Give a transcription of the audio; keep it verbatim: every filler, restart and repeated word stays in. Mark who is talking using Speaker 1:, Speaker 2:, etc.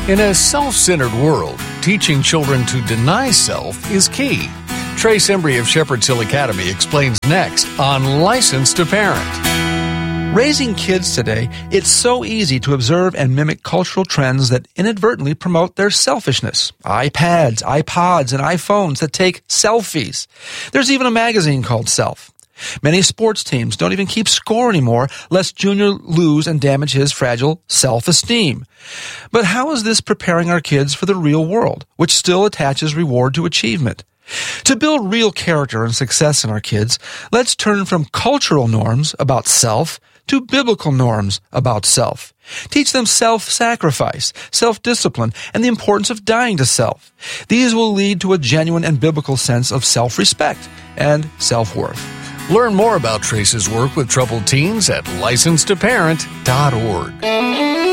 Speaker 1: In a self-centered world, teaching children to deny self is key. Trace Embry of Shepherd's Hill Academy explains next on License to Parent.
Speaker 2: Raising kids today, it's so easy to observe and mimic cultural trends that inadvertently promote their selfishness. iPads, iPods, and iPhones that take selfies. There's even a magazine called Self. Many sports teams don't even keep score anymore, lest Junior lose and damage his fragile self-esteem. But how is this preparing our kids for the real world, which still attaches reward to achievement? To build real character and success in our kids, let's turn from cultural norms about self to biblical norms about self. Teach them self-sacrifice, self-discipline, and the importance of dying to self. These will lead to a genuine and biblical sense of self-respect and self-worth.
Speaker 1: Learn more about Trace's work with troubled teens at license to parent dot org.